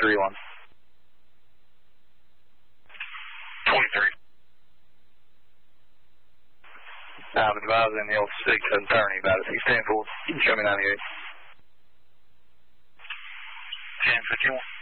31. 23. I'm advising the 06 attorney about it. He's 10-4. Show me 98. 10-51.